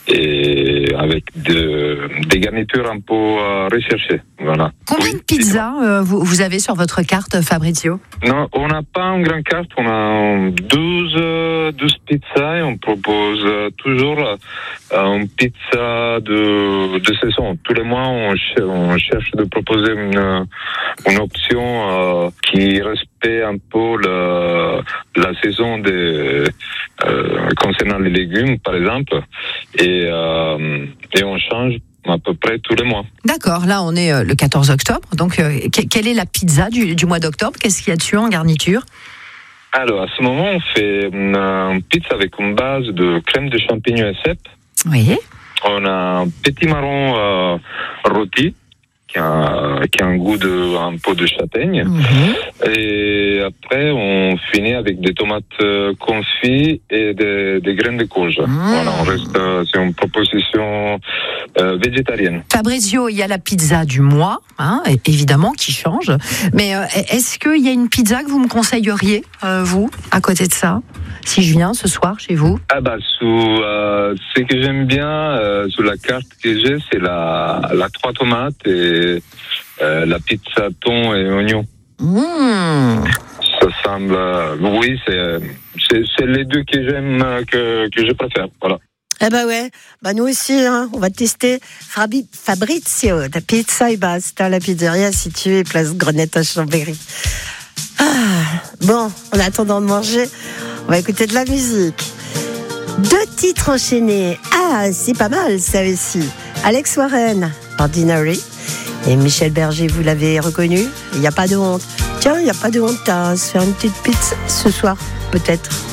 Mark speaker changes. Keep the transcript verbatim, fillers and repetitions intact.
Speaker 1: et avec de, des garnitures un peu euh, recherchées. Voilà.
Speaker 2: Combien
Speaker 1: oui,
Speaker 2: de pizzas euh, vous, vous avez sur votre carte, Fabrizio?
Speaker 1: Non, on n'a pas une grande carte, on a douze, euh, douze pizzas et on propose euh, toujours euh, une pizza de, de saison. Tous les mois, on, ch- on cherche de proposer une, une option euh, qui respecte un peu le, la saison des, euh, concernant les légumes, par exemple, et, euh, et on change à peu près tous les mois.
Speaker 2: D'accord, là on est euh, le quatorze octobre, donc euh, que- quelle est la pizza du, du mois d'octobre? Qu'est-ce qu'il y a dessus en garniture?
Speaker 1: Alors, à ce moment, on fait une, une pizza avec une base de crème de champignons et cèpes.
Speaker 2: Oui.
Speaker 1: On a un petit marron euh, rôti qui a, qui a un goût de un peu de châtaigne.
Speaker 2: Mmh.
Speaker 1: Et après, on finit avec des tomates euh, confites et des, des graines de courge.
Speaker 2: Mmh.
Speaker 1: Voilà, on reste euh, sur une proposition euh, végétarienne.
Speaker 2: Fabrizio, il y a la pizza du mois, hein, évidemment, qui change. Mais euh, est-ce qu'il y a une pizza que vous me conseilleriez, euh, vous, à côté de ça, si je viens ce soir chez vous?
Speaker 1: Ah bah, sous, euh, ce que j'aime bien euh, sur la carte que j'ai, c'est la, la trois tomates et euh, la pizza thon et oignon.
Speaker 2: Mmh.
Speaker 1: Ça semble, euh, oui, c'est, c'est, c'est les deux que j'aime, euh, que, que je préfère. Voilà.
Speaker 3: Eh ben ouais, bah nous aussi, hein, on va tester Fabi- Fabrizio, ta pizza et basta, la pizzeria située place Grenette à Chambéry. Ah, bon, en attendant de manger, on va écouter de la musique. Deux titres enchaînés. Ah, c'est pas mal ça aussi. Alex Warren, Ordinary. Et Michel Berger, vous l'avez reconnu, il n'y a pas de honte. Tiens, il n'y a pas de honte à se faire une petite pizza ce soir, peut-être.